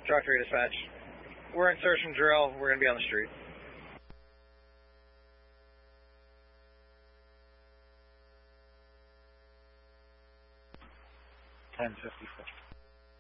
Truck 3 dispatch. We're in search and drill. We're going to be on the street. 10:54.